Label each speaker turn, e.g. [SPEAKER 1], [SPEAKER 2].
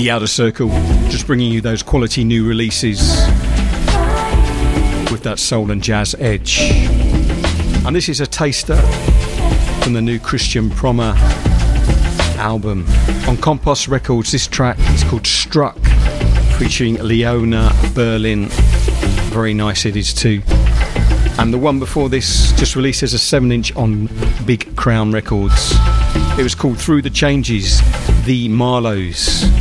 [SPEAKER 1] The Outer Circle, just bringing you those quality new releases with that soul and jazz edge. And this is a taster from the new Christian Prommer album. On Compost Records, this track is called Struck, featuring Leona Berlin. Very nice it is too. And the one before this, just released as a 7-inch on Big Crown Records. It was called Through the Changes, The Marlows.